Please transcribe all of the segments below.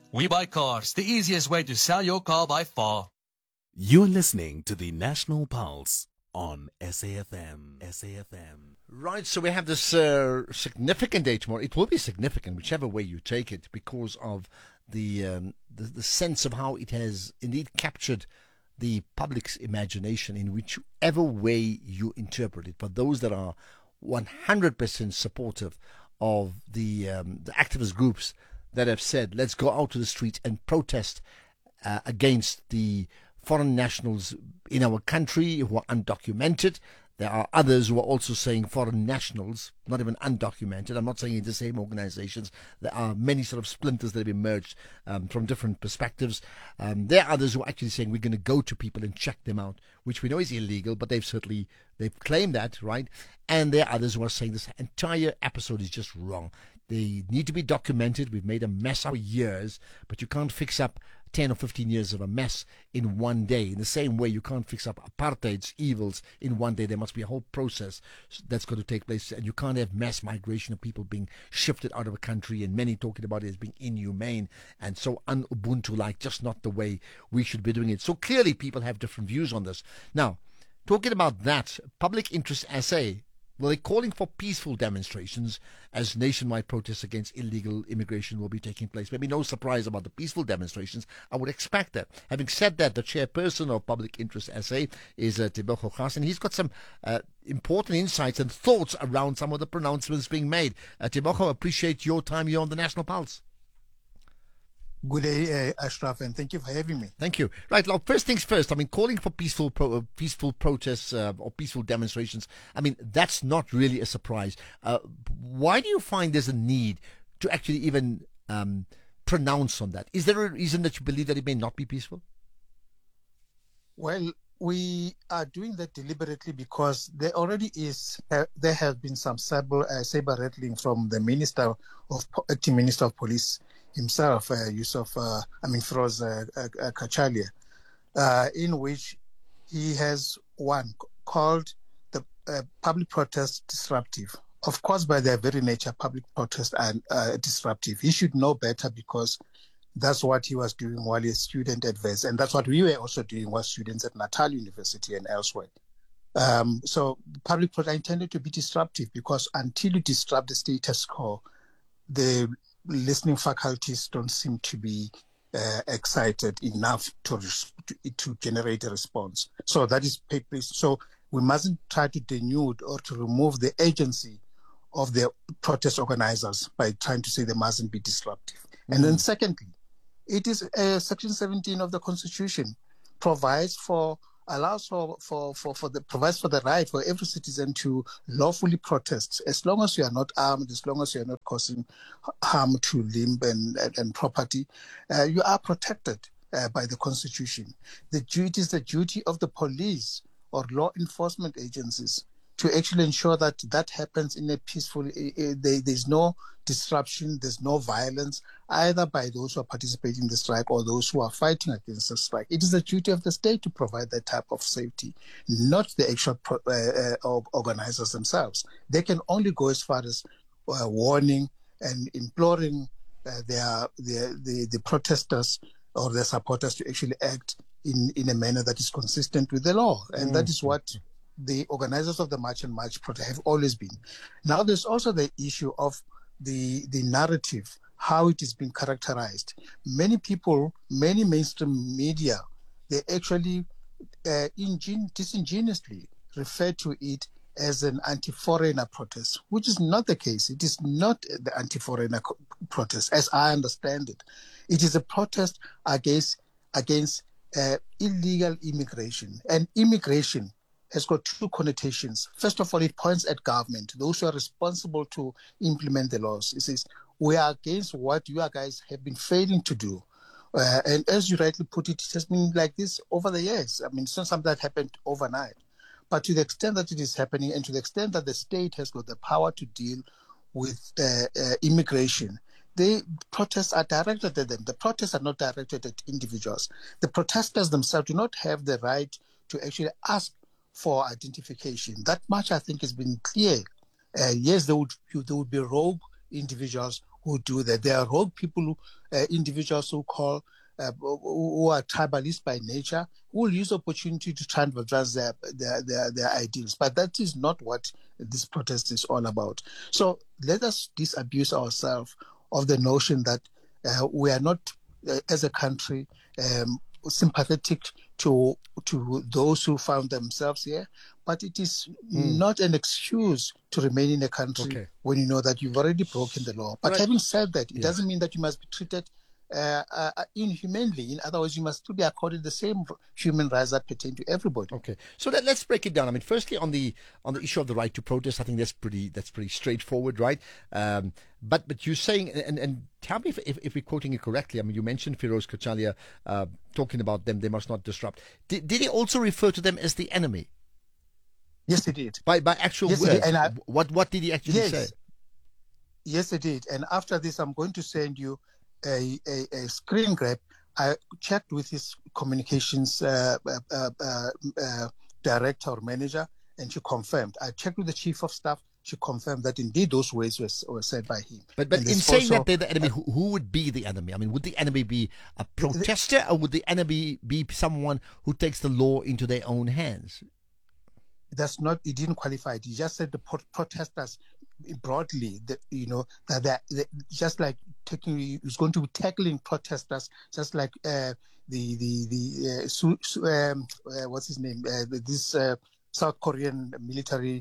We Buy Cars, the easiest way to sell your car by far. You're listening to the National Pulse on SAFM. SAFM. Right, so we have this significant day tomorrow. It will be significant, whichever way you take it, because of the sense of how it has indeed captured the public's imagination in whichever way you interpret it. For those that are 100% supportive of the activist groups that have said, let's go out to the streets and protest against the foreign nationals in our country who are undocumented. There are others who are also saying foreign nationals, not even undocumented. I'm not saying it's the same organizations. There are many sort of splinters that have emerged from different perspectives. There are others who are actually saying we're going to go to people and check them out, which we know is illegal, but they've claimed that, right? And there are others who are saying this entire episode is just wrong. They need to be documented. We've made a mess for years, but you can't fix up 10 or 15 years of a mess in one day. In the same way, you can't fix up apartheid's evils in one day. There must be a whole process that's going to take place, and you can't have mass migration of people being shifted out of a country, and many talking about it as being inhumane and so un-Ubuntu-like, just not the way we should be doing it. So clearly people have different views on this. Now, talking about that, Public Interest SA, well, they're calling for peaceful demonstrations as nationwide protests against illegal immigration will be taking place. Maybe no surprise about the peaceful demonstrations. I would expect that. Having said that, the chairperson of Public Interest SA is Tebogo Gas, and he's got some important insights and thoughts around some of the pronouncements being made. Tebogo, appreciate your time here on the National Pulse. Good day, Ashraf, and thank you for having me. Thank you. Right, well, first things first, I mean, calling for peaceful protests or peaceful demonstrations, I mean, that's not really a surprise. Why do you find there's a need to actually even pronounce on that? Is there a reason that you believe that it may not be peaceful? Well, we are doing that deliberately because there already is, there has been some saber rattling from the acting Minister of Police himself, Feroz Kachalia, in which he has called the public protest disruptive. Of course, by their very nature, public protests are disruptive. He should know better because that's what he was doing while he was a student at VES, and that's what we were also doing while students at Natal University and elsewhere. So public protest intended to be disruptive because until you disrupt the status quo, the listening faculties don't seem to be excited enough to generate a response. So that is so we mustn't try to denude or to remove the agency of the protest organizers by trying to say they mustn't be disruptive. And then secondly, it is Section 17 of the Constitution provides for the right for every citizen to lawfully protest, as long as you are not armed, as long as you are not causing harm to limb and property, you are protected by the Constitution. It is the duty of the police or law enforcement agencies to actually ensure that happens in a peaceful, there's no disruption, there's no violence, either by those who are participating in the strike or those who are fighting against the strike. It is the duty of the state to provide that type of safety, not the actual organizers themselves. They can only go as far as warning and imploring the protesters or their supporters to actually act in a manner that is consistent with the law. And that is what the organizers of the March and March protest have always been. Now there's also the issue of the narrative, how it is being characterized. Many people, many mainstream media, they actually disingenuously refer to it as an anti-foreigner protest, which is not the case. It is not the anti-foreigner protest, as I understand it. It is a protest against illegal immigration. And immigration has got two connotations. First of all, it points at government, those who are responsible to implement the laws. It says, we are against what you guys have been failing to do. And as you rightly put it, it has been like this over the years. I mean, it's not something that happened overnight. But to the extent that it is happening and to the extent that the state has got the power to deal with immigration, the protests are directed at them. The protests are not directed at individuals. The protesters themselves do not have the right to actually ask for identification. That much, I think, has been clear. Yes, there would be rogue individuals who do that. There are rogue people, individuals who call, who are tribalist by nature, who will use opportunity to try and advance their ideals. But that is not what this protest is all about. So let us disabuse ourselves of the notion that we are not, as a country, sympathetic to those who found themselves here, but it is not an excuse to remain in a country when you know that you've already broken the law. But having said that, it doesn't mean that you must be treated inhumanely. In other words, you must still be accorded the same human rights that pertain to everybody. Okay, so let's break it down. I mean, firstly, on the issue of the right to protest, I think that's pretty straightforward, right? But you're saying, and tell me if we're quoting it correctly. I mean, you mentioned Feroz Kachalia talking about them; they must not disrupt. Did he also refer to them as the enemy? Yes, he did. By actual words. And what did he actually say? Yes, he did. And after this, I'm going to send you a screen grab. I checked with his communications director or manager, and she confirmed. I checked with the chief of staff. She confirmed that indeed those words were said by him. But in saying that they're the enemy, who would be the enemy? I mean, would the enemy be a protester, or would the enemy be someone who takes the law into their own hands? That's not. He didn't qualify it. He just said the protesters broadly. That they're just like taking. He's going to be tackling protesters, just like what's his name? This South Korean military.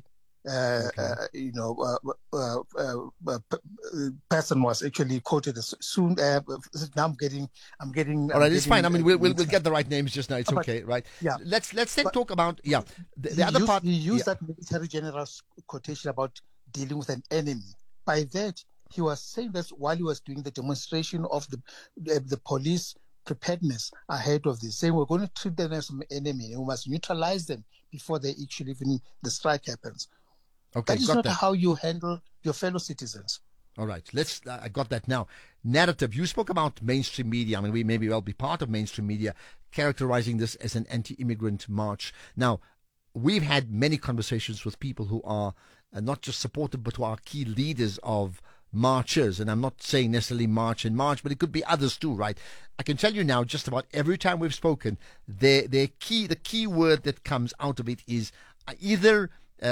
Person was actually quoted as soon. Now I'm getting. All right, it's fine. I mean, we'll get the right names just now. It's okay, right? Yeah. Let's then talk about the other part. He used that military general's quotation about dealing with an enemy. By that, he was saying that while he was doing the demonstration of the police preparedness ahead of this, saying we're going to treat them as an enemy and we must neutralize them before they actually even the strike happens. Okay, that is not how you handle your fellow citizens. All right, I got that now. Narrative. You spoke about mainstream media. I mean, we may well be part of mainstream media characterizing this as an anti-immigrant march. Now, we've had many conversations with people who are not just supportive, but who are key leaders of marchers. And I'm not saying necessarily march and march, but it could be others too, right? I can tell you now, just about every time we've spoken, the key word that comes out of it is either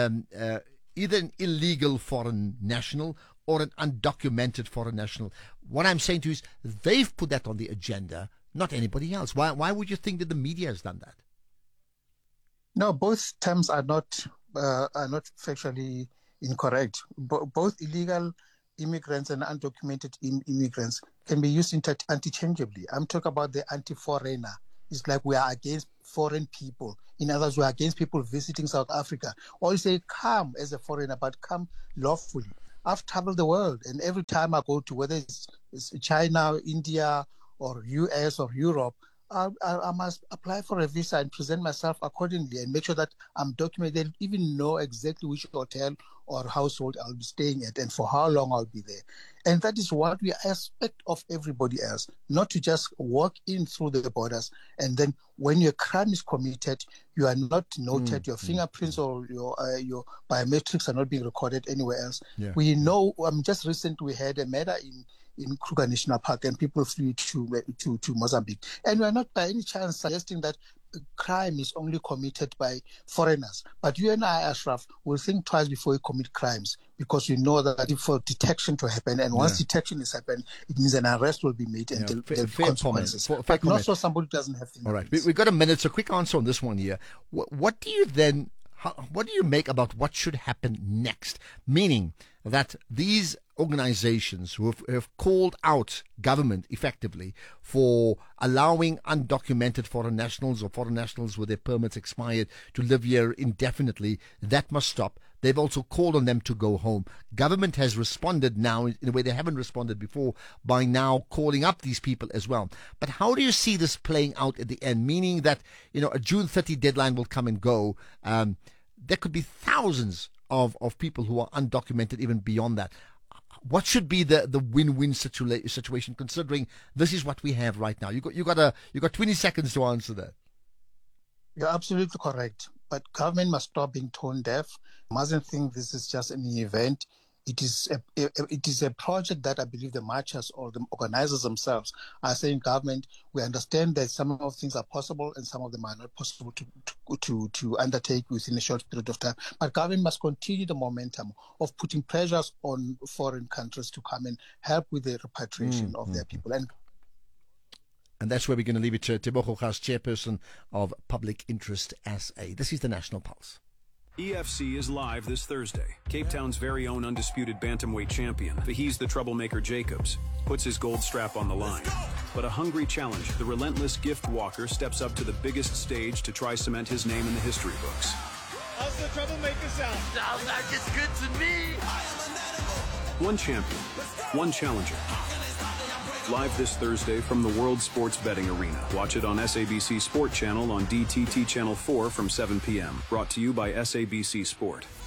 an illegal foreign national or an undocumented foreign national. What I'm saying to you is they've put that on the agenda, not anybody else. Why would you think that the media has done that? No, both terms are not factually incorrect. Both illegal immigrants and undocumented immigrants can be used interchangeably. I'm talking about the anti-foreigner. It's like we are against foreign people. In other words, we are against people visiting South Africa. Or you say, come as a foreigner, but come lawfully. I've traveled the world, and every time I go to, whether it's China, India, or US or Europe, I must apply for a visa and present myself accordingly and make sure that I'm documented, even know exactly which hotel or household I'll be staying at and for how long I'll be there. And that is what we expect of everybody else, not to just walk in through the borders and then when your crime is committed, you are not noted, your fingerprints or your biometrics are not being recorded anywhere else. Yeah. We know, just recently we had a matter in Kruger National Park and people flew to Mozambique. And we are not by any chance suggesting that crime is only committed by foreigners. But you and I, Ashraf, will think twice before we commit crimes because we know that for detection to happen, and once detection is happened, it means an arrest will be made and the consequences. But not so somebody doesn't have fingerprints. All right, we've got a minute, so quick answer on this one here. What do you make about what should happen next? Meaning that these organizations who have called out government effectively for allowing undocumented foreign nationals or foreign nationals with their permits expired to live here indefinitely, that must stop. They've also called on them to go home. Government has responded now in a way they haven't responded before by now calling up these people as well. But how do you see this playing out at the end? Meaning that, a June 30 deadline will come and go. There could be thousands of people who are undocumented even beyond that. What should be the win-win situation, considering this is what we have right now? You got 20 seconds to answer that. You're absolutely correct. But government must stop being tone deaf. Mustn't think this is just an event. It is a project that I believe the marchers or the organizers themselves are saying, government, we understand that some of things are possible and some of them are not possible to undertake within a short period of time. But government must continue the momentum of putting pressures on foreign countries to come and help with the repatriation of their people. And that's where we're going to leave it to Tebogo Gas, chairperson of Public Interest SA. This is the National Pulse. EFC is live this Thursday. Cape Town's very own undisputed bantamweight champion, He's the Troublemaker Jacobs, puts his gold strap on the line. But a hungry challenger, the relentless Gift Walker, steps up to the biggest stage to try cement his name in the history books. How's the Troublemaker sound? Sounds like it's good to me. One champion, one challenger. Live this Thursday from the World Sports Betting Arena. Watch it on SABC Sport Channel on DTT Channel 4 from 7 p.m. Brought to you by SABC Sport.